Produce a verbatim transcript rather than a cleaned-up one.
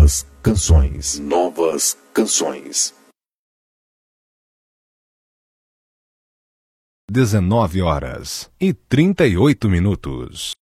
Novas canções. Novas canções. dezenove horas e trinta e oito minutos.